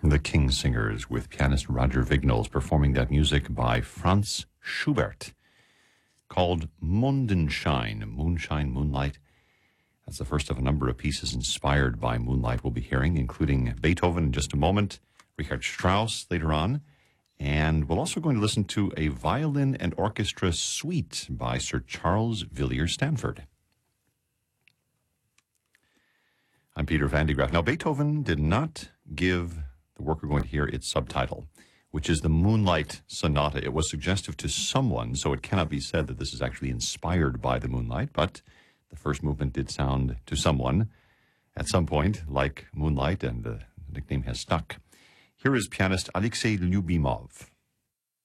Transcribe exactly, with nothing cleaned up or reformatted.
The Kingsingers with pianist Roger Vignals performing that music by Franz Schubert called Mondenschein, Moonshine, Moonlight. That's the first of a number of pieces inspired by moonlight we'll be hearing, including Beethoven in just a moment, Richard Strauss later on, and we're also going to listen to a violin and orchestra suite by Sir Charles Villiers Stanford. I'm Peter Van de Graaff. Now, Beethoven did not give the work we're going to hear its subtitle, which is the Moonlight Sonata. It was suggestive to someone, so it cannot be said that this is actually inspired by the moonlight, but the first movement did sound to someone at some point like moonlight, and the nickname has stuck. Here is pianist Alexei Lyubimov.